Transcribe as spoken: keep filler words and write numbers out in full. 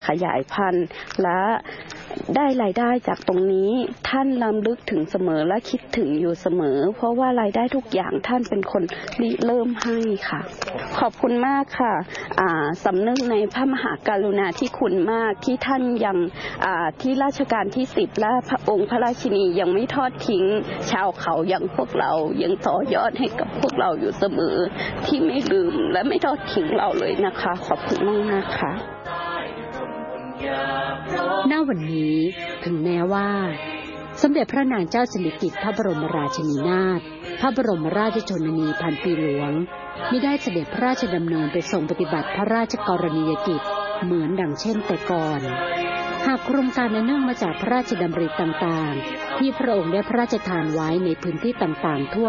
ขยายพันธุ์และได้รายได้จากตรงนี้ท่านรำลึกถึงเสมอและคิดถึงอยู่เสมอเพราะว่ารายได้ทุกอย่างท่านเป็นคนริเริ่มให้ค่ะขอบคุณมากค่ะสำนึกในพระมหากรุณาธิคุณมากที่ท่านยังที่รัชกาลที่สิบและพระองค์พระราชินียังไม่ทอดทิ้งชาวเขาอย่างพวกเรายังต่อยอดให้กับพวกเราอยู่เสมอที่ไม่ลืมและไม่ทอดทิ้งเราเลยนะคะขอบคุณมากมากค่ะณ วันนี้ถึงแม้ว่าสมเด็จพระนางเจ้าสิริกิติ์พระบรมราชินีนาถพระบรมราชชนนีพันปีหลวงมิได้เสด็จพระราชดำเนินไปทรงปฏิบัติพระราชกรณียกิจเหมือนดังเช่นแต่ก่อนหากโครงการอันเนื่องมาจากพระราชดำริต่างๆที่พระองค์ได้พระราชทานไว้ในพื้นที่ต่างๆทั่ว